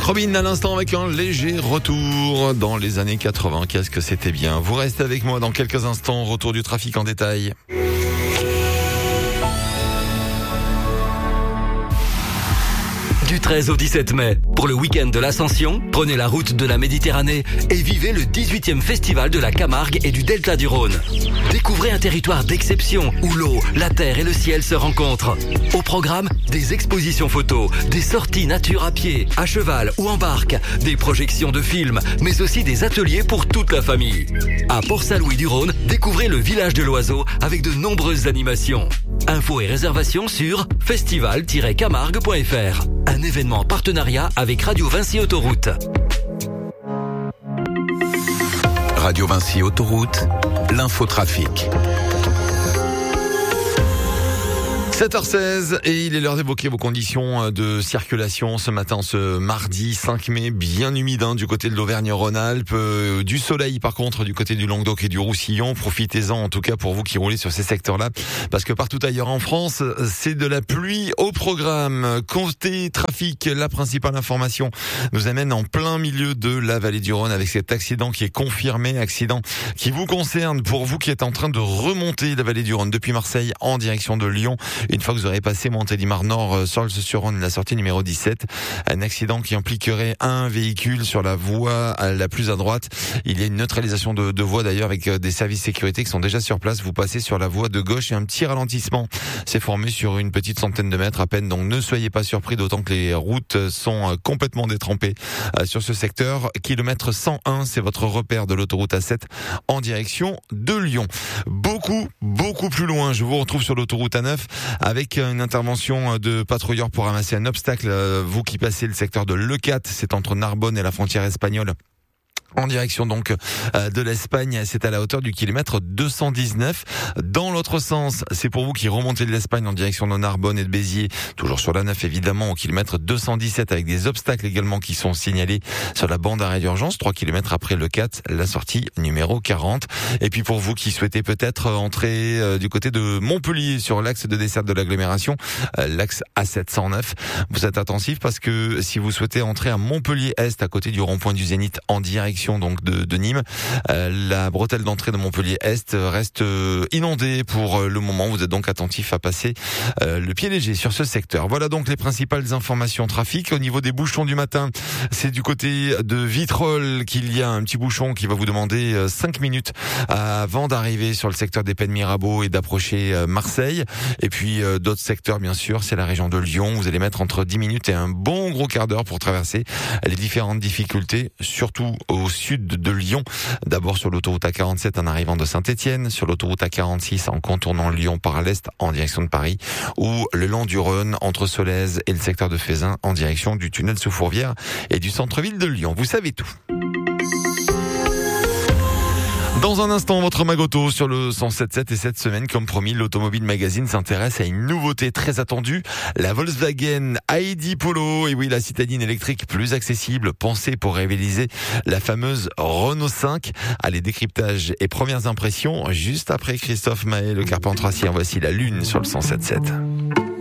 Mark Robin à l'instant avec un léger retour dans les années 80. Qu'est-ce que c'était bien. Vous restez avec moi dans quelques instants. Retour du trafic en détail. Du 13 au 17 mai, pour le week-end de l'Ascension, prenez la route de la Méditerranée et vivez le 18e festival de la Camargue et du Delta du Rhône. Découvrez un territoire d'exception où l'eau, la terre et le ciel se rencontrent. Au programme, des expositions photos, des sorties nature à pied, à cheval ou en barque, des projections de films, mais aussi des ateliers pour toute la famille. À Port-Saint-Louis-du-Rhône, découvrez le village de l'oiseau avec de nombreuses animations. Infos et réservations sur festival-camargue.fr. Un événement en partenariat avec Radio Vinci Autoroute. Radio Vinci Autoroute, l'infotrafic. 7h16 et il est l'heure d'évoquer vos conditions de circulation ce matin, ce mardi 5 mai, bien humide du côté de l'Auvergne-Rhône-Alpes, du soleil par contre du côté du Languedoc et du Roussillon. Profitez-en en tout cas pour vous qui roulez sur ces secteurs-là, parce que partout ailleurs en France, c'est de la pluie au programme. Côté trafic, la principale information nous amène en plein milieu de la vallée du Rhône avec cet accident qui est confirmé, accident qui vous concerne pour vous qui êtes en train de remonter la vallée du Rhône depuis Marseille en direction de Lyon. Une fois que vous aurez passé Montélimar-Nord, Sorles-sur-Rhône, la sortie numéro 17, un accident qui impliquerait un véhicule sur la voie la plus à droite. Il y a une neutralisation de voie d'ailleurs avec des services de sécurité qui sont déjà sur place. Vous passez sur la voie de gauche et un petit ralentissement s'est formé sur une petite centaine de mètres à peine. Donc ne soyez pas surpris, d'autant que les routes sont complètement détrempées sur ce secteur. Kilomètre 101, c'est votre repère de l'autoroute A7 en direction de Lyon. Beaucoup plus loin, je vous retrouve sur l'autoroute A9 avec une intervention de patrouilleurs pour ramasser un obstacle. Vous qui passez le secteur de Leucate, c'est entre Narbonne et la frontière espagnole. En direction donc de l'Espagne, c'est à la hauteur du kilomètre 219. Dans l'autre sens, c'est pour vous qui remontez de l'Espagne en direction de Narbonne et de Béziers, toujours sur la 9 évidemment, au kilomètre 217 avec des obstacles également qui sont signalés sur la bande d'arrêt d'urgence, 3 kilomètres après le 4, la sortie numéro 40. Et puis pour vous qui souhaitez peut-être entrer du côté de Montpellier sur l'axe de desserte de l'agglomération, l'axe A709, vous êtes attentifs parce que si vous souhaitez entrer à Montpellier-Est à côté du rond-point du Zénith en direction donc de Nîmes, la bretelle d'entrée de Montpellier-Est reste inondée pour le moment. Vous êtes donc attentifs à passer le pied léger sur ce secteur. Voilà donc les principales informations trafic. Au niveau des bouchons du matin, c'est du côté de Vitrolles qu'il y a un petit bouchon qui va vous demander 5 minutes avant d'arriver sur le secteur des Pennes-Mirabeau et d'approcher Marseille. Et puis d'autres secteurs bien sûr, c'est la région de Lyon. Vous allez mettre entre 10 minutes et un bon gros quart d'heure pour traverser les différentes difficultés, surtout au sud de Lyon. D'abord sur l'autoroute A47 en arrivant de Saint-Étienne, sur l'autoroute A46 en contournant Lyon par l'est en direction de Paris, ou le long du Rhône entre Solèze et le secteur de Fézin en direction du tunnel sous Fourvière et du centre-ville de Lyon. Vous savez tout. Dans un instant, votre Magoto sur le 107.7 et cette semaine, comme promis, l'Automobile Magazine s'intéresse à une nouveauté très attendue, la Volkswagen ID Polo. Et oui, la citadine électrique plus accessible, pensée pour rivaliser la fameuse Renault 5. Allez, décryptage et premières impressions, juste après Christophe Maé, le Carpentras. Voici la Lune sur le 107.7.